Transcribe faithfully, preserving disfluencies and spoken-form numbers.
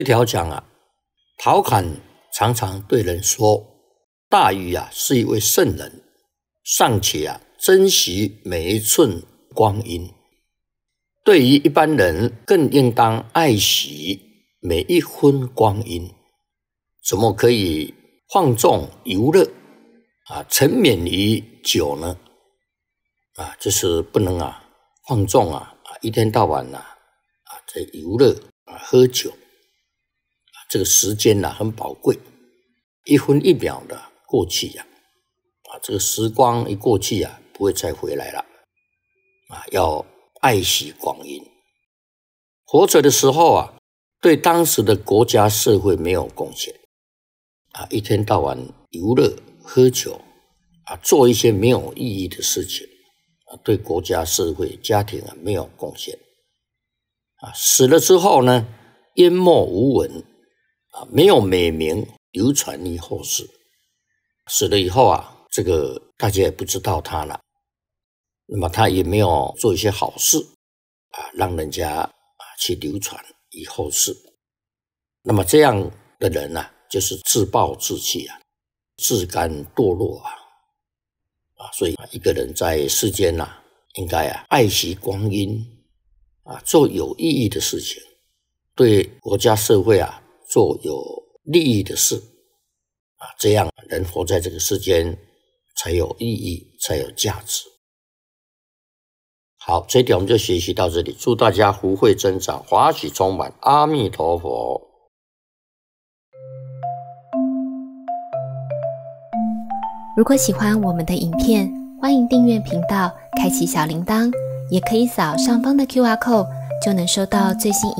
一条讲啊，陶侃常常对人说，大禹啊是一位圣人，尚且啊珍惜每一寸光阴，对于一般人更应当爱惜每一分光阴，怎么可以放纵游乐啊，沉湎于酒呢？啊，就是不能啊放纵啊，啊一天到晚啊啊在游乐啊喝酒，啊这个时间呐、啊、很宝贵，一分一秒的过去呀、啊，啊这个时光一过去啊，不会再回来了，啊要爱惜光阴。活着的时候啊，对当时的国家社会没有贡献，啊一天到晚游乐喝酒，啊做一些没有意义的事情。对国家、社会、家庭啊没有贡献，啊，死了之后呢，淹没无闻，啊，没有美名流传于后世。死了以后啊，这个大家也不知道他了，那么他也没有做一些好事啊，让人家啊去流传于后世。那么这样的人啊，就是自暴自弃啊，自甘堕落啊。啊，所以一个人在世间呐、啊，应该啊爱惜光阴啊，做有意义的事情，对国家社会啊做有利益的事啊，这样人活在这个世间才有意义，才有价值。好，这一点我们就学习到这里，祝大家福慧增长，华喜充满，阿弥陀佛。 如果喜欢我们的影片，欢迎订阅频道，开启小铃铛，也可以扫上方的 Q R code， 就能收到最新影